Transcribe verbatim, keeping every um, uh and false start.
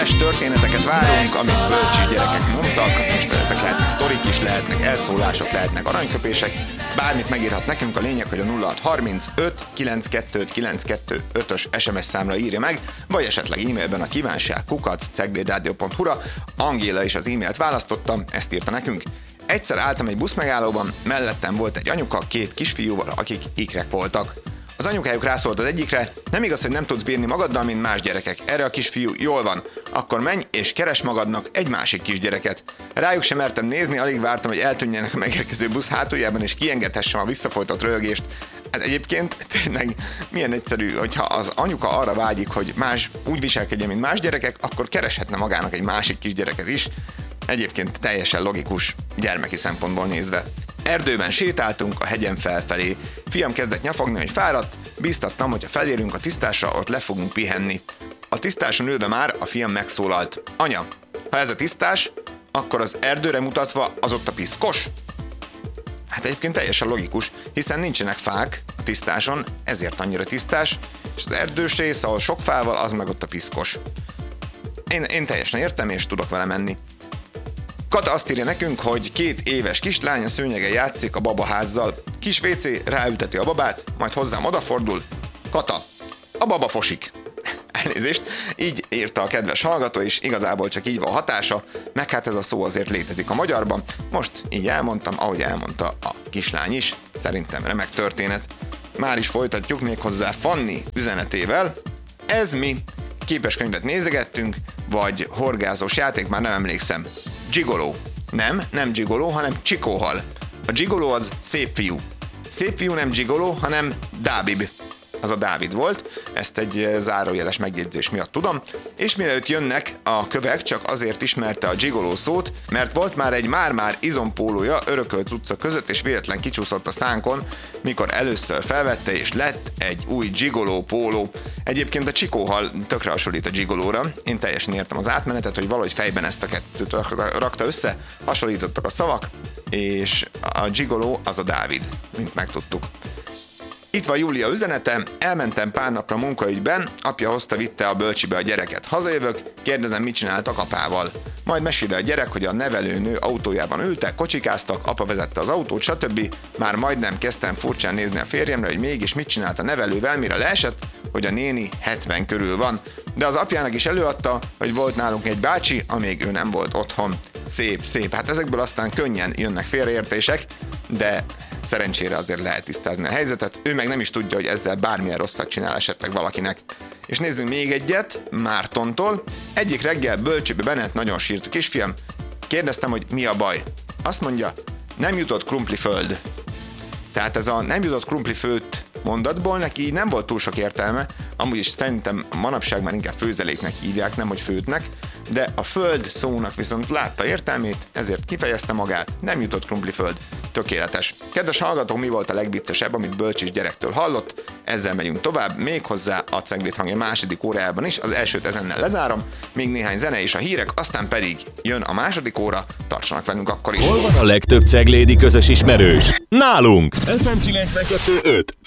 éles történeteket várunk, amit bölcsi gyerekek mondtak. Most ezek lehetnek sztorik is, lehetnek elszólások, lehetnek aranyköpések. Bármit megírhat nekünk, a lényeg, hogy a nulla hat harmincöt kilencvenkettő kilencvenkettő ötös es em es számra írja meg, vagy esetleg e-mailben a kívánság kukac ceglédradio pont hu-ra. Angéla is az e-mailt választotta, ezt írta nekünk. Egyszer álltam egy buszmegállóban, mellettem volt egy anyuka két kisfiúval, akik ikrek voltak. Az anyukájuk rászólt az egyikre, nem igaz, hogy nem tudsz bírni magaddal, mint más gyerekek. Erre a kisfiú, jól van, akkor menj és keres magadnak egy másik kisgyereket. Rájuk sem mertem nézni, alig vártam, hogy eltűnjenek a megérkező busz hátuljában, és kiengedhessem a visszafolytott röhögést. Hát egyébként tényleg milyen egyszerű, hogyha az anyuka arra vágyik, hogy más úgy viselkedjen, mint más gyerekek, akkor kereshetne magának egy másik kisgyereket is. Egyébként teljesen logikus, gyermeki szempontból nézve. Erdőben sétáltunk a hegyen felfelé. Fiam kezdett nyafogni, hogy fáradt, bíztattam, hogy ha felérünk a tisztásra, ott le fogunk pihenni. A tisztáson ülve már a fiam megszólalt. Anya, ha ez a tisztás, akkor az erdőre mutatva az ott a piszkos? Hát egyébként teljesen logikus, hiszen nincsenek fák a tisztáson, ezért annyira tisztás, és az erdős rész, ahol sok fával, az meg ott a piszkos. Én, én teljesen értem, és tudok vele menni. Kata azt írja nekünk, hogy két éves kislány a szőnyegen játszik a babaházzal. Kis vécé ráülteti a babát, majd hozzám odafordul. Kata, a baba fosik. Elnézést, így írta a kedves hallgató, és igazából csak így van hatása, meg hát ez a szó azért létezik a magyarban. Most így elmondtam, ahogy elmondta a kislány is. Szerintem remek történet. Már is folytatjuk még hozzá Fanni üzenetével. Ez mi? Képeskönyvet nézegettünk, vagy horgázós játék, már nem emlékszem. Gigoló. Nem, nem gigoló, hanem csikóhal. A gigoló az szép fiú. Szép fiú nem gigoló, hanem Dábib. Az a Dávid volt, ezt egy zárójeles megjegyzés miatt tudom, és mielőtt jönnek a kövek, csak azért ismerte a gigoló szót, mert volt már egy már-már izompólója örökölt utca között, és véletlen kicsúszott a szánkon, mikor először felvette, és lett egy új gigoló póló. Egyébként a csikóhal tökre hasonlít a gigolóra, én teljesen értem az átmenetet, hogy valahogy fejben ezt a kettőt rakta össze, hasonlítottak a szavak, és a gigoló az a Dávid, mint megtudtuk. Itt van Júlia üzenete, elmentem pár napra munkaügyben, apja hozta, vitte a bölcsibe a gyereket. Hazajövök, kérdezem, mit csináltak apával. Majd mesélje a gyerek, hogy a nevelőnő autójában ültek, kocsikáztak, apa vezette az autót, stb. Már majdnem kezdtem furcsán nézni a férjemre, hogy mégis mit csinált a nevelővel, mire leesett, hogy a néni hetven körül van. De az apjának is előadta, hogy volt nálunk egy bácsi, amíg ő nem volt otthon. Szép, szép. Hát ezekből aztán könnyen jönnek félreértések, de szerencsére azért lehet tisztázni a helyzetet. Ő meg nem is tudja, hogy ezzel bármilyen rosszat csinál esetleg valakinek. És nézzünk még egyet, Mártontól. Egyik reggel bölcsibe Bennett nagyon sírt a kisfiam. Kérdeztem, hogy mi a baj. Azt mondja, nem jutott krumpliföld. Tehát ez a nem jutott krumpliföld mondatból neki így nem volt túl sok értelme, amúgy is szerintem manapság már inkább főzeléknek hívják, nem hogy főtnek, de a föld szónak viszont látta értelmét, ezért kifejezte magát, nem jutott krumpliföld. Tökéletes. Kedves hallgató, mi volt a legviccesebb, amit bölcsis gyerektől hallott? Ezzel megyünk tovább, méghozzá a Ceglét hangja második órájában is, az elsőt ezennel lezárom, még néhány zene és a hírek, aztán pedig jön a második óra, tartsanak velünk akkor is. Hol van a legtöbb ceglédi közös ismerős? Nálunk! ef em kilencvenkettő öt